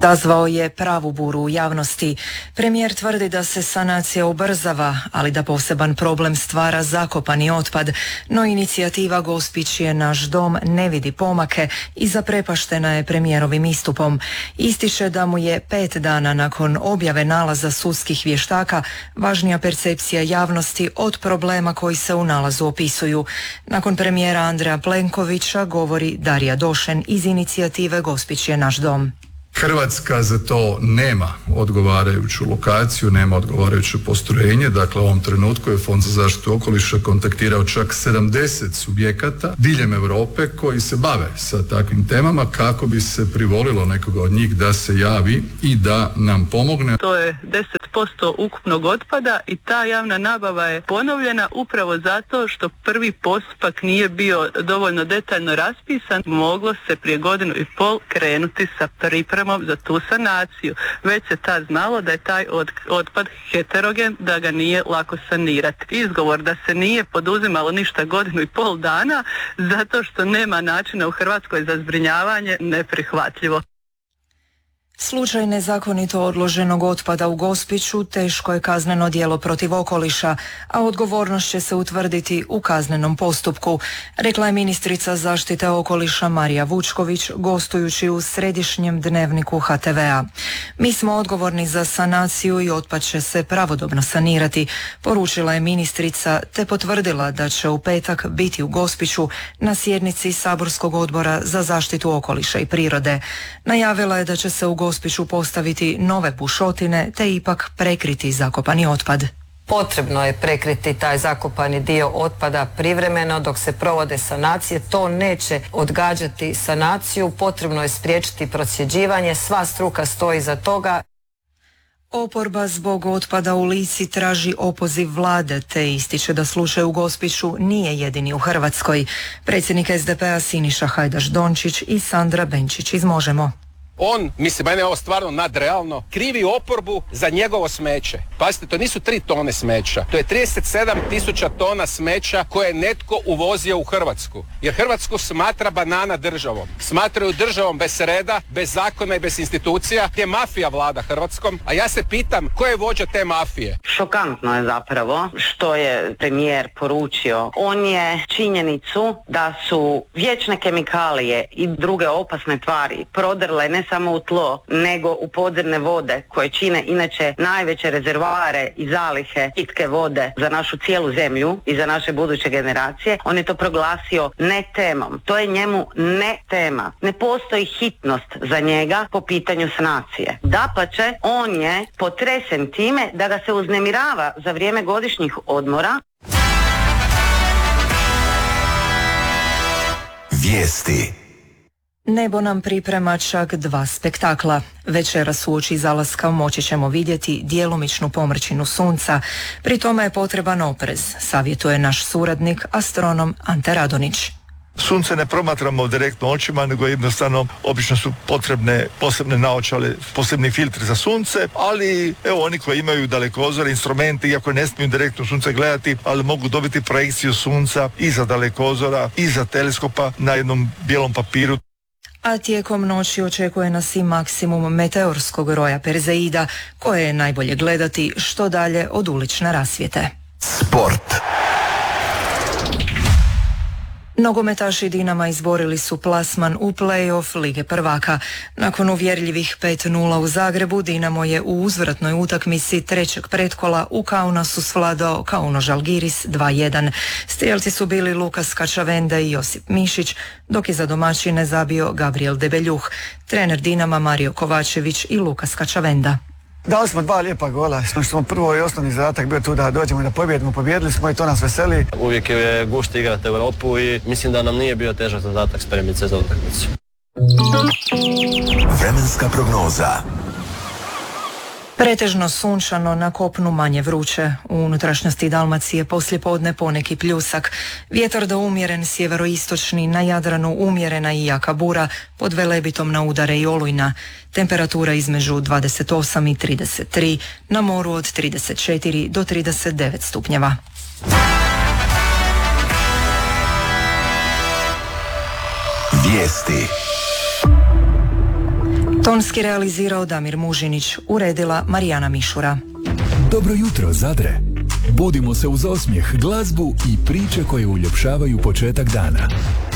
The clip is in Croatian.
Izazvao je pravu buru u javnosti. Premijer tvrdi da se sanacija ubrzava, ali da poseban problem stvara zakopani otpad, no inicijativa Gospić je naš dom ne vidi pomake i zaprepaštena je premijerovim istupom. Ističe da mu je 5 dana nakon objave nalaza sudskih vještaka važnija percepcija javnosti od problema koji se u nalazu opisuju. Nakon premijera Andreja Plenkovića govori Darija Došen iz inicijative Gospić je naš dom. Hrvatska za to nema odgovarajuću lokaciju, nema odgovarajuće postrojenje. Dakle, u ovom trenutku je Fond za zaštitu okoliša kontaktirao čak 70 subjekata diljem Europe koji se bave sa takvim temama kako bi se privolilo nekoga od njih da se javi i da nam pomogne. To je 10% ukupnog otpada i ta javna nabava je ponovljena upravo zato što prvi postupak nije bio dovoljno detaljno raspisan. Moglo se prije 1.5 godina krenuti sa pripremom za tu sanaciju. Već se tad znalo da je taj otpad heterogen, da ga nije lako sanirati. Izgovor da se nije poduzimalo ništa 1.5 dana zato što nema načina u Hrvatskoj za zbrinjavanje neprihvatljivo. Slučaj nezakonito odloženog otpada u Gospiću teško je kazneno djelo protiv okoliša, a odgovornost će se utvrditi u kaznenom postupku, rekla je ministrica zaštite okoliša Marija Vučković gostujući u središnjem dnevniku HTV-a. Mi smo odgovorni za sanaciju i otpad će se pravodobno sanirati, poručila je ministrica te potvrdila da će u petak biti u Gospiću na sjednici Saborskog odbora za zaštitu okoliša i prirode. Najavila je da će se u Gospiću postaviti nove bušotine te ipak prekriti zakopani otpad. Potrebno je prekriti taj zakopani dio otpada privremeno dok se provode sanacije. To neće odgađati sanaciju, potrebno je spriječiti procjeđivanje, sva struka stoji za toga. Oporba zbog otpada u Lici traži opoziv vlade te ističe da slučaj u Gospiću nije jedini u Hrvatskoj. Predsjednik SDP-a Siniša Hajdaš Dončić i Sandra Benčić iz Možemo. On, mislim, mene je ovo stvarno nadrealno, krivi oporbu za njegovo smeće. Pazite, to nisu 3 tone smeća, to je 37.000 tona smeća koje je netko uvozio u Hrvatsku. Jer Hrvatsku smatra banana državom. Smatraju državom bez reda, bez zakona i bez institucija, gdje mafija vlada Hrvatskom. A ja se pitam, ko je vođa te mafije? Šokantno je zapravo što je premijer poručio. On je činjenicu da su vječne kemikalije i druge opasne tvari prodrle ne samo u tlo, nego u podzemne vode koje čine inače najveće rezervoare i zalihe pitke vode za našu cijelu zemlju i za naše buduće generacije. On je to proglasio ne temom. To je njemu ne tema. Ne postoji hitnost za njega po pitanju sanacije. Dapače, on je potresen time da ga se uznemirava za vrijeme godišnjih odmora. Vijesti. Nebo nam priprema čak 2 spektakla. Večeras uoči zalaska moći ćemo vidjeti djelomičnu pomrčinu sunca. Pri tome je potreban oprez, savjetuje naš suradnik, astronom Ante Radonić. Sunce ne promatramo direktno očima, nego jednostavno obično su potrebne posebne naočale, posebni filtri za sunce, ali evo oni koji imaju dalekozor, instrumenti, iako ne smiju direktno sunce gledati, ali mogu dobiti projekciju sunca i za dalekozora i za teleskopa na jednom bijelom papiru. A tijekom noći očekuje nas i maksimum meteorskog roja Perzeida, koje je najbolje gledati što dalje od ulične rasvjete. Sport. Nogometaši Dinama izborili su plasman u play-off Lige prvaka. Nakon uvjerljivih 5-0 u Zagrebu, Dinamo je u uzvratnoj utakmici 3. pretkola u Kaunasu svladao Kauno Žalgiris 2-1. Strijelci su bili Lukas Kačavenda i Josip Mišić, dok je za domaćine zabio Gabriel Debeljuh, trener Dinama Mario Kovačević i Lukas Kačavenda. Dali smo 2 lijepa gola, što smo prvo i osnovni zadatak bio tu da dođemo i da pobjedimo, pobijedili smo i to nas veseli. Uvijek je gušt igrati u Europu i mislim da nam nije bio težak zadatak spremiti se za utakmicu. Vremenska prognoza. Pretežno sunčano, na kopnu manje vruće. U unutrašnjosti Dalmacije poslijepodne poneki pljusak. Vjetar do umjeren sjeveroistočni, na Jadranu umjerena i jaka bura, pod Velebitom na udare i olujna. Temperatura između 28 i 33, na moru od 34 do 39 stupnjeva. Vijesti. Tonski realizirao Damir Mužinić, uredila Marijana Mišura. Dobro jutro, Zadre. Budimo se uz osmijeh, glazbu i priče koje uljepšavaju početak dana.